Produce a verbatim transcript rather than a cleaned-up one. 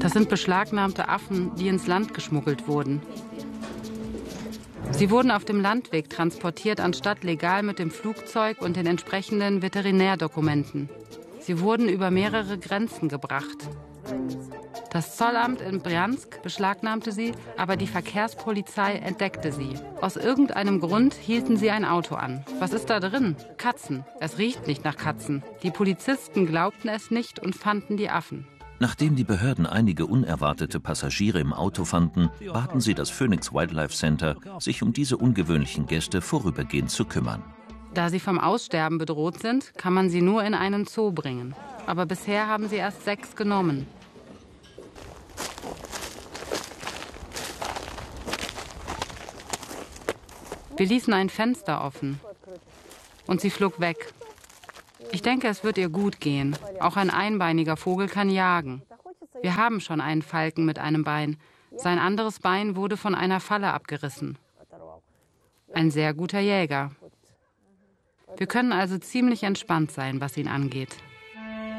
Das sind beschlagnahmte Affen, die ins Land geschmuggelt wurden. Sie wurden auf dem Landweg transportiert, anstatt legal mit dem Flugzeug und den entsprechenden Veterinärdokumenten. Sie wurden über mehrere Grenzen gebracht. Das Zollamt in Brjansk beschlagnahmte sie, aber die Verkehrspolizei entdeckte sie. Aus irgendeinem Grund hielten sie ein Auto an. Was ist da drin? Katzen. Es riecht nicht nach Katzen. Die Polizisten glaubten es nicht und fanden die Affen. Nachdem die Behörden einige unerwartete Passagiere im Auto fanden, baten sie das Phoenix Wildlife Center, sich um diese ungewöhnlichen Gäste vorübergehend zu kümmern. Da sie vom Aussterben bedroht sind, kann man sie nur in einen Zoo bringen. Aber bisher haben sie erst sechs genommen. Wir ließen ein Fenster offen und sie flog weg. Ich denke, es wird ihr gut gehen. Auch ein einbeiniger Vogel kann jagen. Wir haben schon einen Falken mit einem Bein. Sein anderes Bein wurde von einer Falle abgerissen. Ein sehr guter Jäger. Wir können also ziemlich entspannt sein, was ihn angeht.